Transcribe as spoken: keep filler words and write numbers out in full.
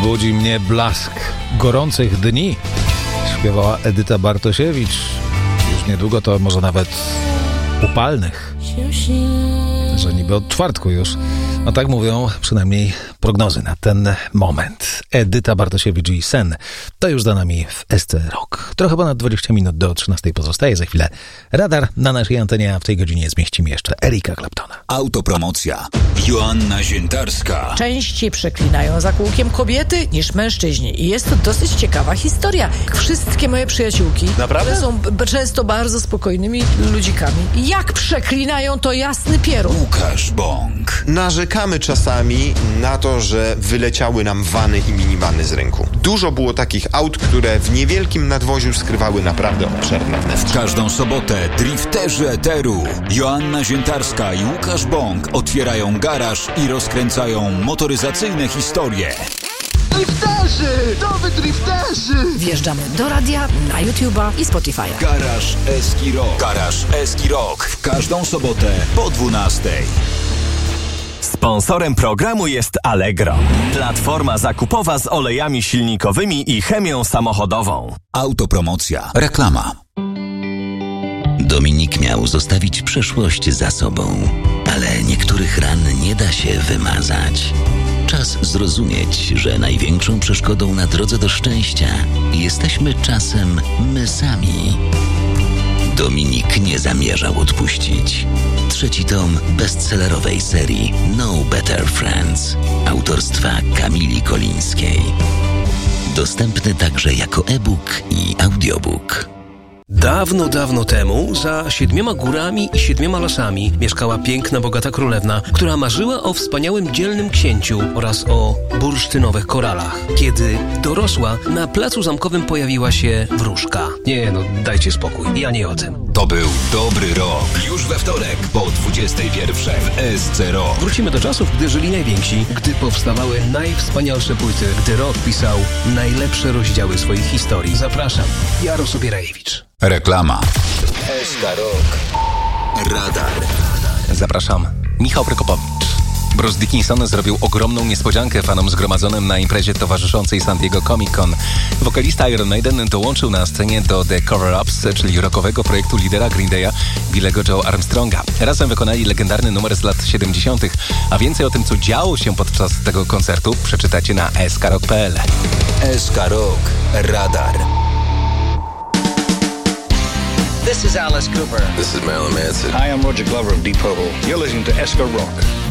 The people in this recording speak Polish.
Budzi mnie blask gorących dni, śpiewała Edyta Bartosiewicz. Już niedługo to może nawet upalnych, że niby od czwartku już. No tak mówią przynajmniej prognozy na ten moment. Edyta Bartosiewicz i Sen. To już za nami w S C Rock. Trochę ponad dwadzieścia minut do trzynastej pozostaje. Za chwilę radar na naszej antenie, a w tej godzinie zmieścimy jeszcze Erika Claptona. Autopromocja. Joanna Ziętarska. Częściej przeklinają za kółkiem kobiety niż mężczyźni. I jest to dosyć ciekawa historia. Wszystkie moje przyjaciółki, Naprawdę? które są b- często bardzo spokojnymi ludzikami, jak przeklinają, to jasny pierun. Łukasz Bąk. Narzekamy czasami na to, że wyleciały nam vany i minivany z rynku. Dużo było takich aut, które w niewielkim nadwoziu skrywały naprawdę obszerne wnętrze. Każdą sobotę drifterzy eteru Joanna Ziętarska i Łukasz Bąk otwierają garaż i rozkręcają motoryzacyjne historie. Drifterzy! Nowy drifterzy! Wjeżdżamy do radia, na YouTube'a i Spotify'a. Garaż Eski Rock. Garaż Eski Rock. W każdą sobotę po dwunastej. Sponsorem programu jest Allegro, platforma zakupowa z olejami silnikowymi i chemią samochodową. Autopromocja. Reklama. Dominik miał zostawić przeszłość za sobą, ale niektórych ran nie da się wymazać. Czas zrozumieć, że największą przeszkodą na drodze do szczęścia jesteśmy czasem my sami. Dominik nie zamierzał odpuścić. Trzeci tom bestsellerowej serii No Better Friends autorstwa Kamili Kolińskiej. Dostępny także jako e-book i audiobook. Dawno, dawno temu, za siedmioma górami i siedmioma lasami mieszkała piękna, bogata królewna, która marzyła o wspaniałym, dzielnym księciu oraz o bursztynowych koralach. Kiedy dorosła, na placu zamkowym pojawiła się wróżka. Nie no, dajcie spokój, ja nie o tym. To był dobry rok. Już we wtorek po dwudziestej pierwszej w S C Rock. Wrócimy do czasów, gdy żyli najwięksi, gdy powstawały najwspanialsze płyty, gdy rock pisał najlepsze rozdziały swoich historii. Zapraszam, Jarosław Bierajewicz. Reklama. S K Rock. Radar. Zapraszam, Michał Prokopowicz. Bruce Dickinson zrobił ogromną niespodziankę fanom zgromadzonym na imprezie towarzyszącej San Diego Comic Con. Wokalista Iron Maiden dołączył na scenie do The Cover-Ups, czyli rockowego projektu lidera Green Day'a, Billego Joe Armstronga. Razem wykonali legendarny numer z lat siedemdziesiątych, a więcej o tym, co działo się podczas tego koncertu, przeczytacie na s k rock kropka p l. S K Rock. Radar. This is Alice Cooper. This is Marilyn Manson. Hi, I'm Roger Glover of Deep Purple. You're listening to S K Rock.